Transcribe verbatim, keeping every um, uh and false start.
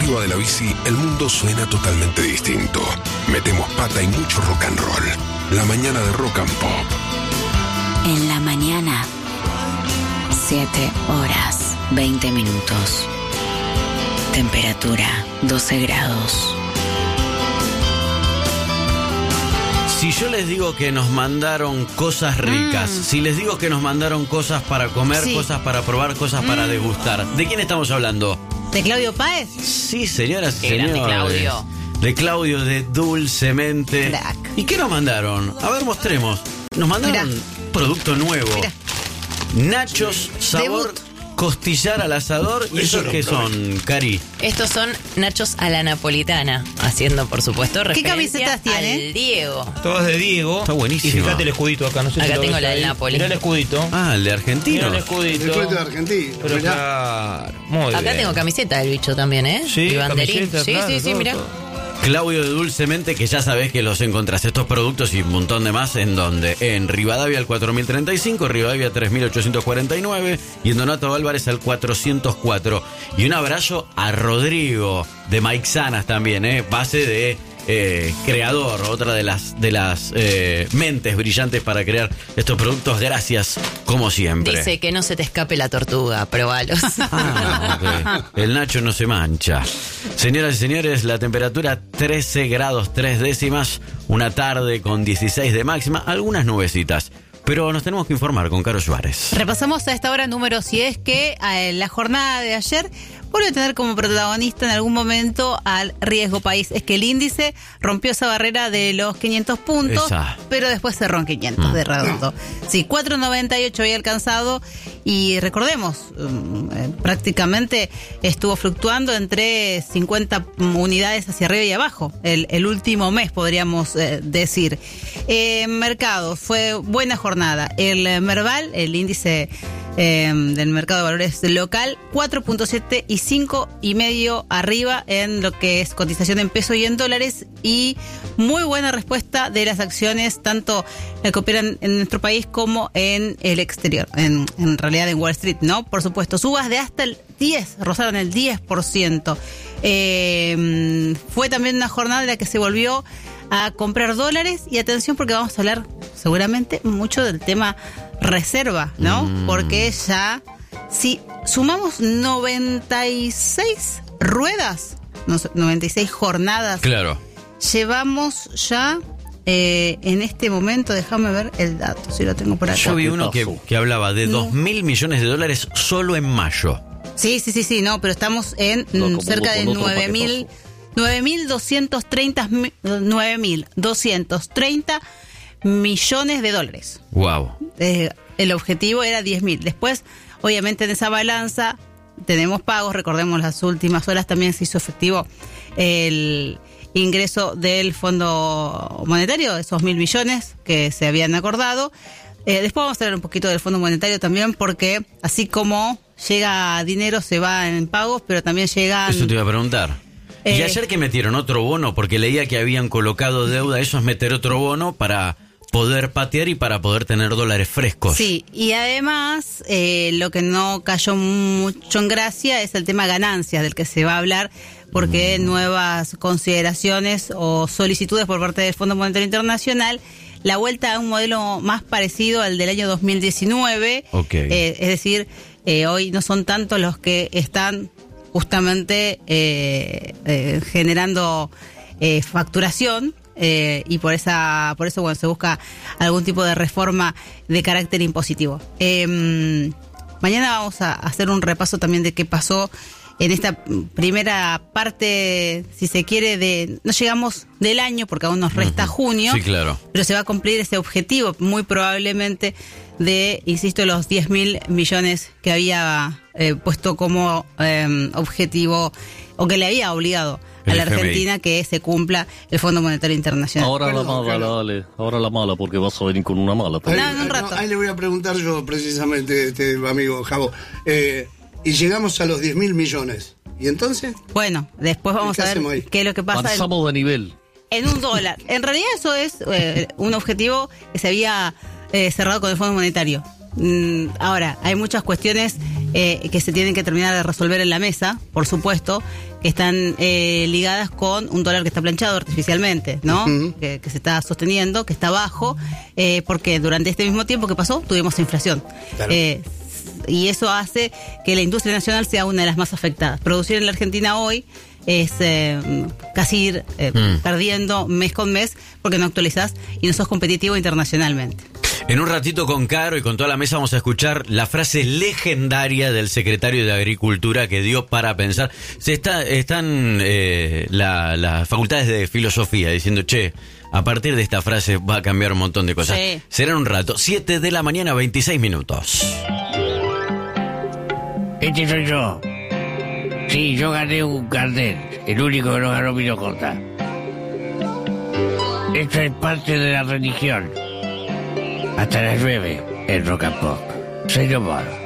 arriba de la bici, el mundo suena totalmente distinto. Metemos pata y mucho rock and roll. La mañana de Rock and Pop. En la mañana, siete horas, veinte minutos. Temperatura, doce grados. Si yo les digo que nos mandaron cosas ricas, mm. si les digo que nos mandaron cosas para comer, sí. cosas para probar, cosas mm. para degustar, ¿de quién estamos hablando? ¿De Claudio Páez? Sí, señoras y señores. Grande Claudio. De Claudio de Dulcemente. Crack. ¿Y qué nos mandaron? A ver, mostremos. Nos mandaron Mirá. producto nuevo. Mirá. Nachos sabor Debut. costillar al asador. ¿Y esos qué son, Cari? Estos son nachos a la napolitana, haciendo por supuesto referencia ¿Qué camisetas tiene? al Diego. Todas de Diego. Está buenísimo. Y fíjate el escudito acá, no sé acá si tengo lo la del ahí. Napoli. Mirá el escudito. Ah, el de Argentina. Mirá el escudito. El escudito de Argentina. Pero claro, muy acá bien. tengo camiseta del bicho también, ¿eh? Sí, y banderín. camiseta, Sí, claro, sí, sí, todo, mirá. todo. Claudio de Dulcemente, que ya sabés que los encontrás estos productos y un montón de más. ¿En donde En Rivadavia al cuatro mil treinta y cinco, Rivadavia tres mil ochocientos cuarenta y nueve y en Donato Álvarez al cuatrocientos cuatro. Y un abrazo a Rodrigo de Maixanas también, ¿eh? Base de eh, creador, otra de las de las eh, mentes brillantes para crear estos productos. Gracias, como siempre. Dice que no se te escape la tortuga, probalos. Ah, okay. El Nacho no se mancha. Señoras y señores, la temperatura trece grados tres décimas, una tarde con dieciséis de máxima, algunas nubecitas. Pero nos tenemos que informar con Caro Suárez. Repasamos a esta hora número si es que eh, la jornada de ayer vuelve a tener como protagonista en algún momento al riesgo país. Es que el índice rompió esa barrera de los quinientos puntos, esa. pero después cerró en quinientos mm. de redondo. Sí, cuatro noventa y ocho había alcanzado y recordemos, um, eh, prácticamente estuvo fluctuando entre cincuenta unidades hacia arriba y abajo. El, el último mes, podríamos eh, decir. Eh, mercado, fue buena jornada. El Merval, el índice Eh, del mercado de valores local, cuatro punto siete y cinco y medio arriba en lo que es cotización en peso y en dólares, y muy buena respuesta de las acciones tanto que operan en nuestro país como en el exterior, en, en realidad en Wall Street, ¿no? Por supuesto, subas de hasta el diez, rozaron el diez por ciento. Eh, fue también una jornada en la que se volvió a comprar dólares, y atención porque vamos a hablar seguramente mucho del tema reserva, ¿no? Mm. Porque ya, si sumamos noventa y seis ruedas, noventa y seis jornadas, claro, llevamos ya eh, en este momento, déjame ver el dato, si lo tengo por acá. Yo vi uno que, que hablaba de dos mil millones de dólares solo en mayo. Sí, sí, sí, sí, no, pero estamos en no, cerca de nueve mil, nueve mil doscientos treinta, nueve mil doscientos treinta millones de dólares. Wow. Eh, el objetivo era diez mil. Después, obviamente, en esa balanza tenemos pagos. Recordemos, las últimas horas también se hizo efectivo el ingreso del Fondo Monetario, esos mil millones que se habían acordado. Eh, después vamos a hablar un poquito del Fondo Monetario también, porque así como llega dinero, se va en pagos, pero también llegan... Eso te iba a preguntar. Eh, y ayer que metieron otro bono, porque leía que habían colocado deuda, eso es meter otro bono para poder patear y para poder tener dólares frescos. Sí, y además eh, lo que no cayó mucho en gracia es el tema ganancias, del que se va a hablar, porque mm. nuevas consideraciones o solicitudes por parte del Fondo Monetario Internacional, la vuelta a un modelo más parecido al del año dos mil diecinueve, okay. eh, es decir, eh, hoy no son tantos los que están justamente eh, eh, generando eh, facturación, eh, y por esa por eso bueno se busca algún tipo de reforma de carácter impositivo. Eh, mañana vamos a hacer un repaso también de qué pasó en esta primera parte, si se quiere, de no llegamos del año porque aún nos resta uh-huh. junio, sí, claro, pero se va a cumplir ese objetivo muy probablemente de, insisto, los diez mil millones que había eh, puesto como eh, objetivo, o que le había obligado a la Argentina que se cumpla el Fondo Monetario Internacional. Ahora Perdón, la mala, claro. dale, ahora la mala, porque vas a venir con una mala. Ahí, no, en un rato. No, ahí le voy a preguntar yo precisamente, este amigo Javo, eh, y llegamos a los diez mil millones, ¿y entonces? Bueno, después vamos a ver qué es lo que pasa. Pasamos de nivel. En un dólar. En realidad eso es eh, un objetivo que se había eh, cerrado con el Fondo Monetario. Mm, ahora, hay muchas cuestiones eh, que se tienen que terminar de resolver en la mesa, por supuesto, que están eh, ligadas con un dólar que está planchado artificialmente, ¿no? Uh-huh. que, que se está sosteniendo, que está bajo, eh, porque durante este mismo tiempo que pasó tuvimos inflación. Claro. Eh, y eso hace que la industria nacional sea una de las más afectadas. Producir en la Argentina hoy es eh, casi ir eh, mm. perdiendo mes con mes porque no actualizás y no sos competitivo internacionalmente. En un ratito con Caro y con toda la mesa vamos a escuchar la frase legendaria del secretario de Agricultura que dio para pensar. Se está, están eh, la, las facultades de filosofía diciendo, che, a partir de esta frase va a cambiar un montón de cosas. Sí. Será en un rato. siete de la mañana, veintiséis minutos. Este soy yo. Sí, yo gané un carnet, el único que no ganó Pino Corta. Esto es parte de la religión. Hasta las nueve en Rock and Pop. Soy no more.